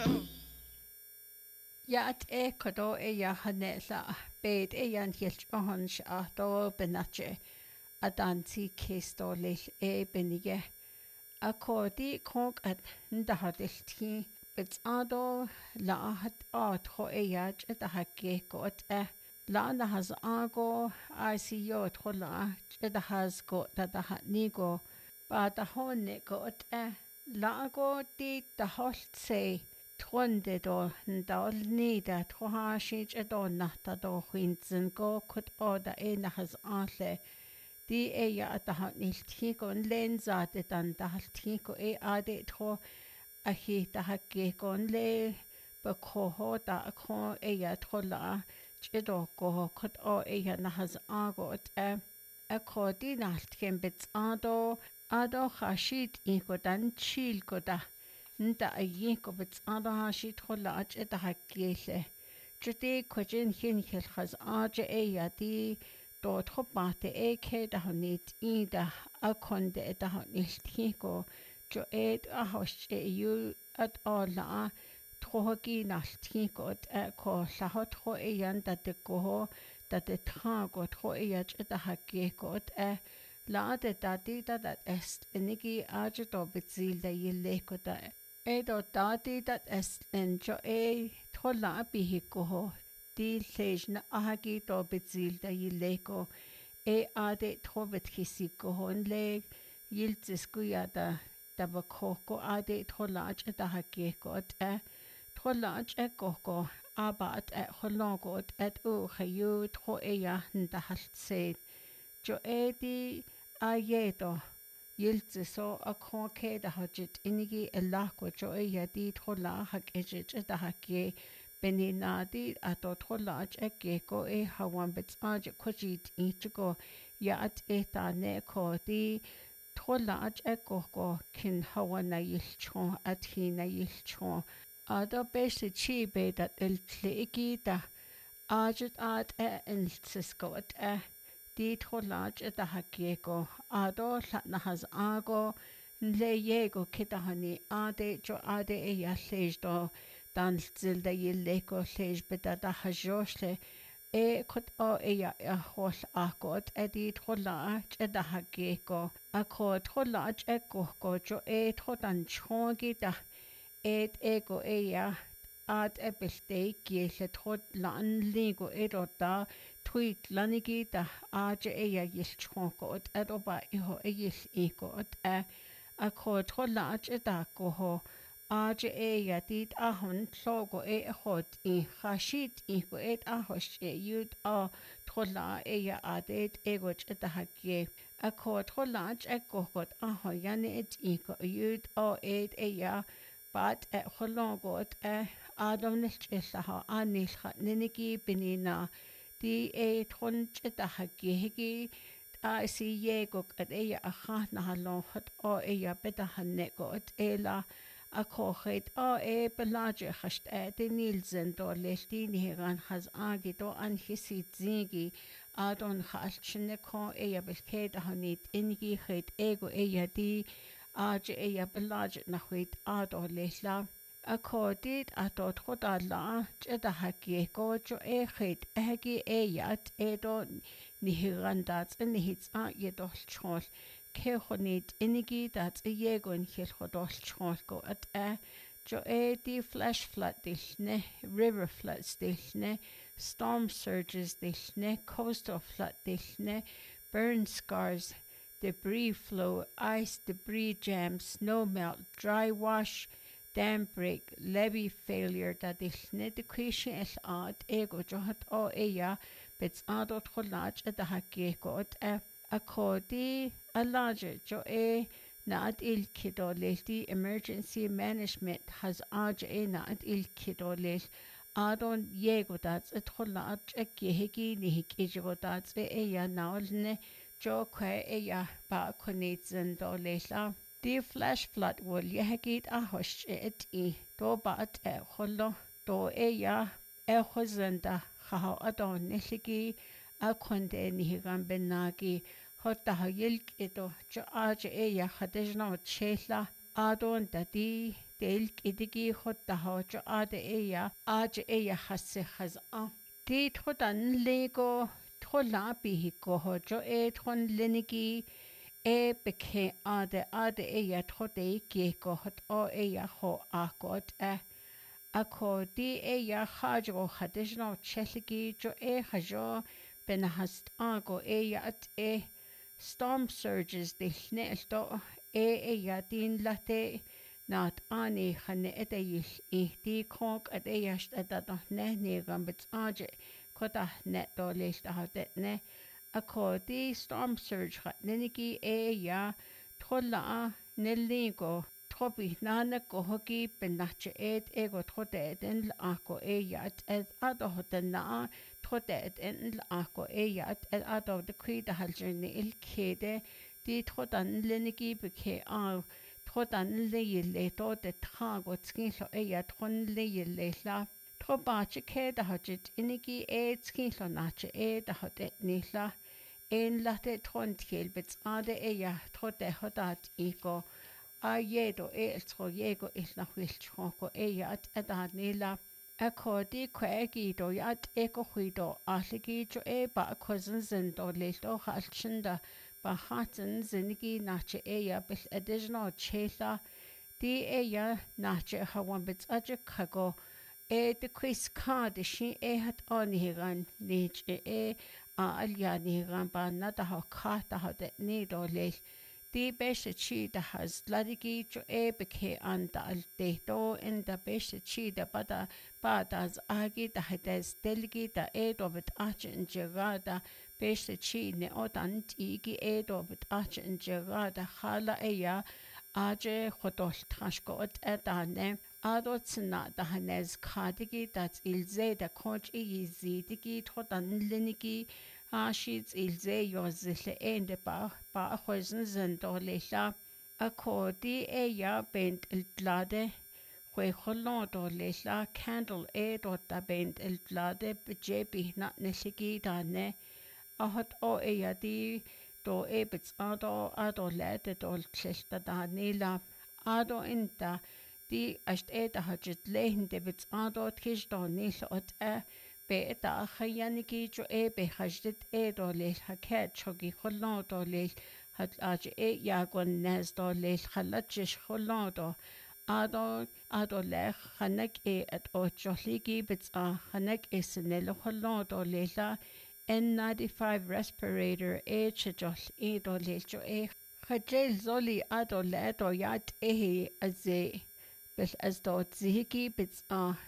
Yaat kodo ya hanela bed yan hilt ohans do benache adanti kesto lil benige akodi kong at ndahadilti bits ado la hat at ho yaj et hakke got la na has ago I see yo thola et has got that ni go ba da honne got la go di da holt say Tronde do ndal nida troha shich edonna ta do hinzen go kut oda has anle di ja at ha nicht higo en lenza de dan da halt higo ade tro a hi da ha ge gon le be ko ho da ko ja trola chedo go kut o na has agot a ko di nacht ken bits ado khashit iko dan chil go da Nda a yinko bits anda shi thola ach eta hakele. Jete kwajin hin khas aje di do thopate ke da hanit ida a konde eta hanit hiko jo a hosh yu at alla trogi naltiko at ko lahot ho da de go da de trago tro ach eta hakeko la de dati da est enigi aje do bitsil da yille da Edo dati dat est enjo thola bihiko ho di lejna ahagi do bitzil da yileko ade trovet hisiko hon le yiltzisku yada da bakoko ade thola ach da hakeko thola ach koko abat holongo et u khayu tro nda haltse jo di ayedo Yiltse so a konke da hajit inigi elako jo di thola hak ejit da hakke beninadi ato thola eke ko hawan bits kojit ichigo at eta ne ko di thola eko ko kin hawana yilchon at hina yilchon ado besi chi be dat el tleki da ajit at eltsisko at Di tholaj et hakeko ado latna has ago le yego kitahani ade jo ade lejdo dan zilda yileko lej beta da hajoshle kot o hol akot edi tholaj et hakeko akot tholaj eko ko jo thodan chongi da ego at ebelte kiele thod lan ligo edota tweet lanigi da aje yilchonko adoba iho yil a ko tholaj da ko ho aje dit ahon logo hot khashit ko ahosh yud a thola adet ego da hakke a ko tholaj ko got aho yani ko yud o But holongot Adam nilchillaha anilha ninigi binina di tronch da hagi si yego at a khana halonhat o beta hanegot ela a kochet o belaje hast de nilzen do lestini ran has agido an hisi zingi adon khalchne ko belkeda hanit ingi het ego di Aje belaje nachwit ado lesla a codid ato trodala jeda hagi go jo het hagi yat edo nihirandat nihits jedol chol kehonit inigi dat yegon hilhodol chol go at jo di flash flood dishne river floods dishne storm surges dishne coastal flood dishne burn scars debris flow, ice, debris jam, snow melt, dry wash, dam break, levee failure da dillne de question el ego johat o bits adot kholaj da hakke ko a kodi a larger jo na at il kido lesti emergency management has na at il kido les adon yego dat et kholaj hegi ni hegi dat naulne Jo kwe ba konitsen do lesla. Di flash flood wol yehegit a hosh do bat holo do hozenda khaha adon niligi a konde nihigan benagi hotta hayilk edo jo aje khadejna chela adon dadi del idigi hotaho jo ade eya hasse haz'a. Di thodan lego thola bihi koho jo thon lenigi beke ade eya thode ki kohot o eya ho akot ako di eya hajo hadishno cheligi jo hajo benahast ago eya at storm surges de snelto eya din late not ani khane etayil di konk at eyast at ne negan bit aje kota net do list ne ako di storm surge neniki eya thola neligo Tobi nana kohoki benache ego trote den ako eyat adohoten na trote den ako eyat ado de krida haljerne ilkede di trotan lenigi beke trotan leyele to de trago skinlo eyat tron leyele la trobache keda hajit inigi skinlo nache da hodet nila en late trontiel bets ade eya trote hodat ego yedo eltro yego ilna wilchoko eyat adanila akodi kwegido yat eko huido aligijo ba cousin zindo lito halchinda ba hatten zinigi nache eya bil additional chela di eya nache hawan bits aje kago de quiz card shi hat onigan nich alyanigan ba nada ha kata ha de nido le Di beshe chi da has ladigi jo beke anda al deto in da beshe chi da badas agi da hades delgi da dobet ache in gerada beshe chi ne odan tigi dobet ache in gerada hala eya aje hodol trashko edane adotsna da hanes kadigi dat ilze da konch izidigi todan linigi Ashits ilze yozile ende ba hoisen zendolila akodi eya bent iltlade hwe hollodo lila candle dota bent iltlade bejebi na nesigi dane ahot o eya di do bits ado lete dol tlesta danila ado inta di ast da hajit lehende bits ado tkish do nilot Beta Hayaniki jo be hajdet do lil haket chogi hollodo lil hat aj yagon nes do lil halachish hollodo ado lech hanek at o joligi bits hanek isnel hollodo lila N95 respirator chajol do lil jo hajel zoli ado ledo yat aze bil as do zihiki bits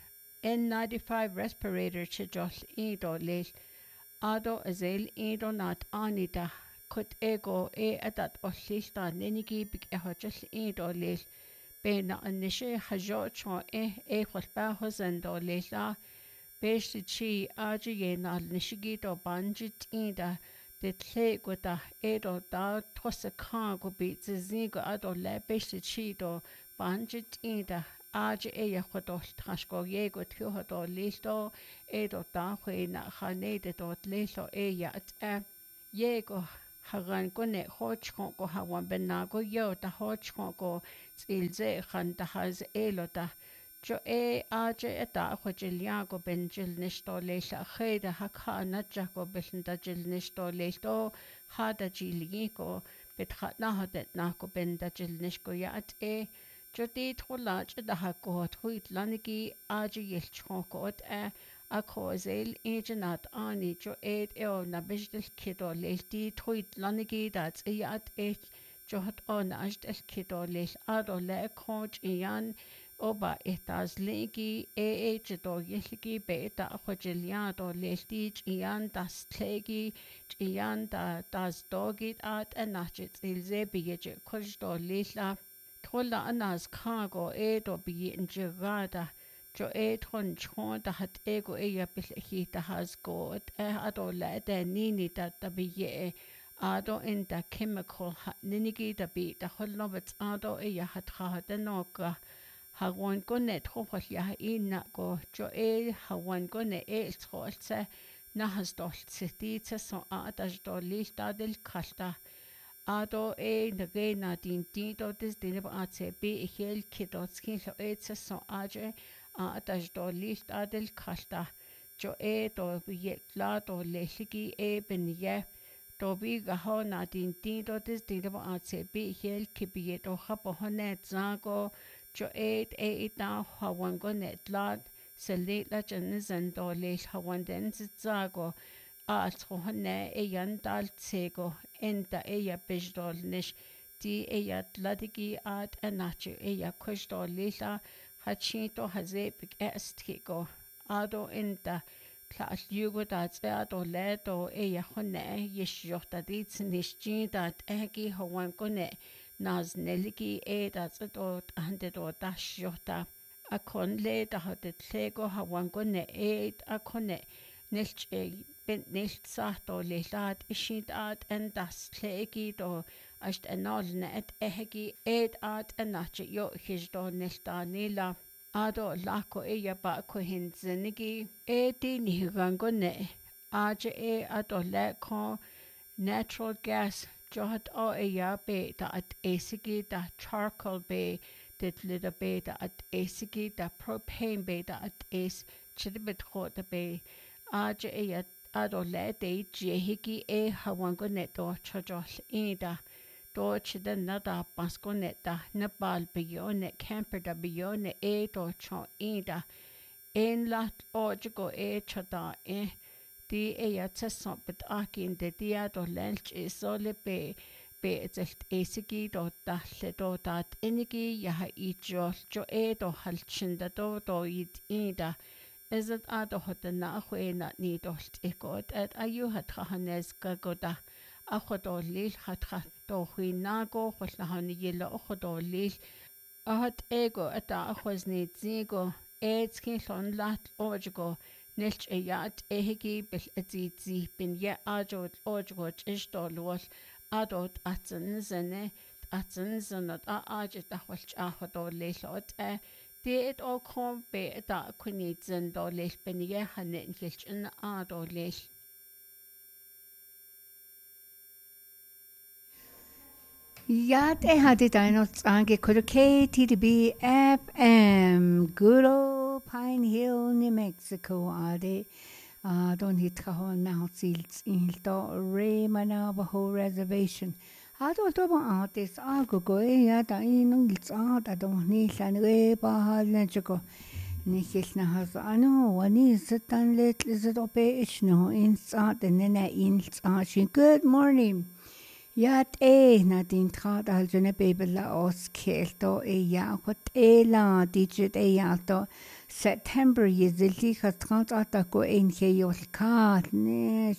N95 respirator chajol do lil ado azel do not anita kut ego adat ollista nenigi big hajol do lil bena anishe hajo cho khulba hosan do lila besh chi aji yena nishigi do banjit ida de tle gota do da tosaka go bi zigo ado le besh chi do banjit ida Aj hodol trashko yego tio hodol listo do da na hanede dot listo at yego hagan kone hochko go hawan benago yo da hochko go ilze khan da has elota jo aj eta hojiliago benjil nisto leisha kheda hakana jako belinda jil nisto listo hada jiligo betkhana hadet nako benda jil nisko ya at Jodi tholaj da hakot huit lanigi aji yelchokot a kozel ejanat ani jo na bijdel kido lelti huit lanigi dat yat johot on ajdel kido lel ado le coach ian oba etas legi jdo yelgi beta hojiliado lelti ian das tlegi ian das dogit at anachit ilze bije kojdo lila Tolla anas cargo do bi in gerada jo tron chon da hat ego ya bil da has god ado la da nini da bi ado in da chemical ninigi da bi da hollovets ado ya hat ha da noka hawan gonet hofal ya inna go jo hawan gone trolse na has dol city so ada do lista del kalta ado nage na din do des din ba be hel kidot skin lo so aje ataj do list adel kasta jo do ye la do leshigi beniye do bi gaho na din do des din ba be hel kibiye do habo honet zago jo da hawango net la selit la jenizen do lesh hawanden zago Altrohne dal tsego enda bejdol nish di tladigi at anachu kushdol lila hachito hazepik estkiko ado enda tla yugo dat ado ledo honne yeshjota dit nishji dat egi hawan kone naz neligi dat dot ande do dashjota akon le da hat tlego hawan kone akone nilch bent nicht sagt o leilad ishid ad en das tlegi do asht enolne et ehegi ad enache yo hijdo nilta nila ado lako ba ko hinzenigi di nihigango ne aje ado leko natural gas johat o be da at esigi da charcoal be dit lida be da at esigi da propane be da at chidibit khota be aje ado le de jehigi hawango neto chojol ida do chida nada pasko neta nepal biyone camper da biyone do cho ida en lat ojigo chada di tseson bet akin de dia do lench sole be zelt esigi do dalle do dat enigi ya jol jo do halchinda do ida is it ado hot na na ni dolt ikot at ayu hat khanes gagoda akhodo lil hat do nago khosla hani yelo akhodo lil ahat ego ata akhos ni zigo skin lon lat ojigo nilch yat ehigi bil zi bin ye ajo ojigo ishto lol adot atsen zene zanat ajit akhwalch akhodo lil ot det og kom be da kunitsen do lech benige hanen lech en do lech Ja, det hade dinots angekodo KTDB FM, good old Pine Hill, New Mexico, ade. Don't hit kahon now seals in the Raymanabaho Reservation. Ado toba artist go da inung gits don't need an reba lechiko. Nikis na has wani sitan let is it ope no in and then in good morning. Yat na din trat aljune bebela os kelto ja wat la digit alto September yezilti khatrat atako yol kat ne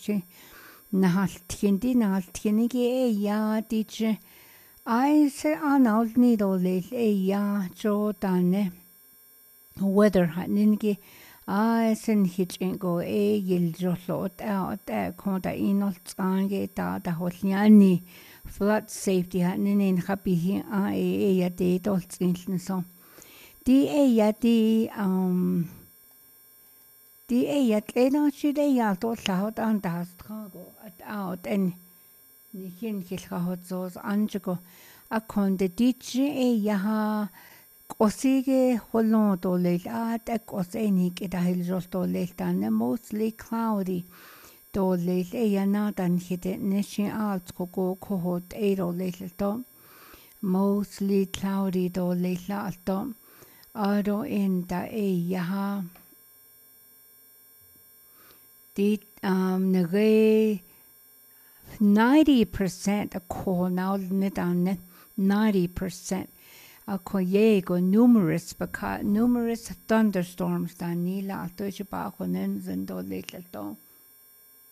Nahaltjenigi ja dice se anald nidole ja jodane weather haningi sen hitchingo yiljolot out konda inolt ange da holnyani flood safety hanin happy ja de doltsinten so di ja di Die ena shide to laut an das trago at out en nihin kilhot so anjgo a konde dichi ha kosige holon to le at a koseni ke da hil to le tan mostly cloudy to le na dan hite nishi alt ko hot ero le to mostly cloudy to le to aro in da ha the 90% a call now net 90% a koyego numerous thunderstorms da nila to chipa konen zendo little